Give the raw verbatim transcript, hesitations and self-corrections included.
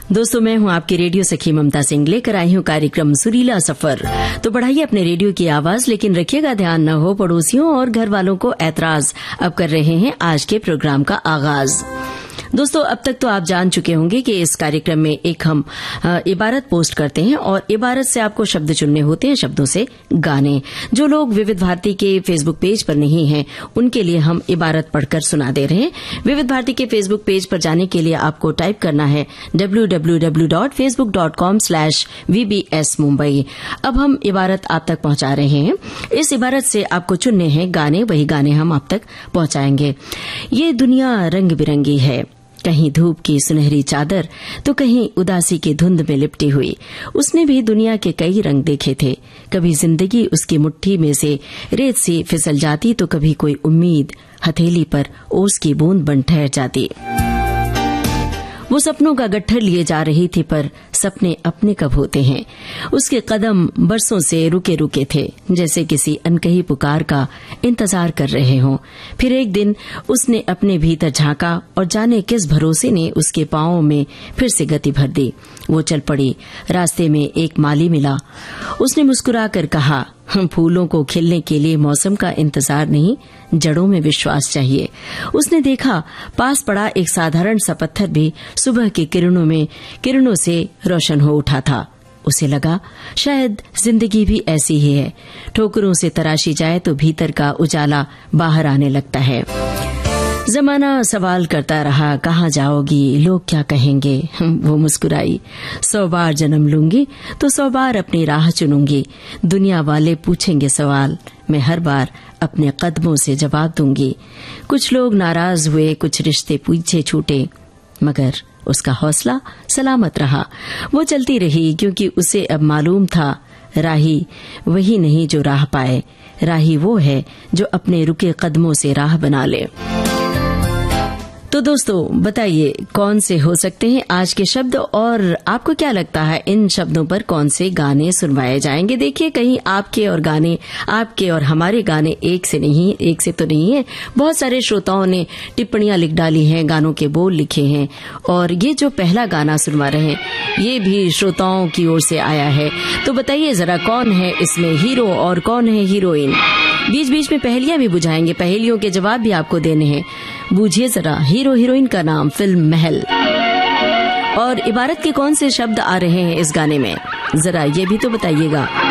दोस्तों, मैं हूं आपकी रेडियो सखी ममता सिंह, लेकर आई हूं कार्यक्रम सुरीला सफर। तो बढ़ाइए अपने रेडियो की आवाज, लेकिन रखिएगा ध्यान न हो पड़ोसियों और घर वालों को ऐतराज। अब कर रहे हैं आज के प्रोग्राम का आगाज। दोस्तों, अब तक तो आप जान चुके होंगे कि इस कार्यक्रम में एक हम इबारत पोस्ट करते हैं और इबारत से आपको शब्द चुनने होते हैं, शब्दों से गाने। जो लोग विविध भारती के फेसबुक पेज पर नहीं हैं, उनके लिए हम इबारत पढ़कर सुना दे रहे हैं। विविध भारती के फेसबुक पेज पर जाने के लिए आपको टाइप करना है W W W dot Facebook dot com slash we B S Mumbai. अब हम इबारत आप तक पहुंचा रहे हैं। इस इबारत से आपको चुनने हैं गाने, वही गाने हम आप तक पहुंचाएंगे। ये दुनिया रंग बिरंगी है, कहीं धूप की सुनहरी चादर तो कहीं उदासी की धुंध में लिपटी हुई। उसने भी दुनिया के कई रंग देखे थे। कभी जिंदगी उसकी मुट्ठी में से रेत सी फिसल जाती, तो कभी कोई उम्मीद हथेली पर ओस की बूंद बन ठहर जाती। वो सपनों का गट्ठर लिए जा रही थी, पर सपने अपने कब होते हैं। उसके कदम बरसों से रुके रुके थे, जैसे किसी अनकही पुकार का इंतजार कर रहे हों। फिर एक दिन उसने अपने भीतर झांका और जाने किस भरोसे ने उसके पांवों में फिर से गति भर दी। वो चल पड़ी। रास्ते में एक माली मिला। उसने मुस्कुराकर कहा, हम फूलों को खिलने के लिए मौसम का इंतजार नहीं, जड़ों में विश्वास चाहिए। उसने देखा पास पड़ा एक साधारण सा पत्थर भी सुबह की किरणों में किरणों से रोशन हो उठा था। उसे लगा शायद जिंदगी भी ऐसी ही है, ठोकरों से तराशी जाए तो भीतर का उजाला बाहर आने लगता है। जमाना सवाल करता रहा, कहाँ जाओगी, लोग क्या कहेंगे। वो मुस्कुराई, सौ बार जन्म लूंगी तो सौ बार अपनी राह चुनूंगी। दुनिया वाले पूछेंगे सवाल, मैं हर बार अपने कदमों से जवाब दूंगी। कुछ लोग नाराज हुए, कुछ रिश्ते पीछे छूटे, मगर उसका हौसला सलामत रहा। वो चलती रही, क्योंकि उसे अब मालूम था राही वही नहीं जो राह पाए, राही वो है जो अपने रुके कदमों से राह बना ले। तो दोस्तों, बताइए कौन से हो सकते हैं आज के शब्द, और आपको क्या लगता है इन शब्दों पर कौन से गाने सुनवाए जाएंगे। देखिए, कहीं आपके और गाने, आपके और हमारे गाने एक से नहीं, एक से तो नहीं है। बहुत सारे श्रोताओं ने टिप्पणियां लिख डाली हैं, गानों के बोल लिखे हैं, और ये जो पहला गाना सुनवा रहे हैं ये भी श्रोताओं की ओर से आया है। तो बताइए जरा, कौन है इसमें हीरो और कौन है हीरोइन। बीच बीच में पहेलियां भी बुझाएंगे, पहेलियों के जवाब भी आपको देने हैं। बूझिए जरा, हीरो हीरोइन का नाम, फिल्म महल, और इबारत के कौन से शब्द आ रहे हैं इस गाने में, जरा ये भी तो बताइएगा।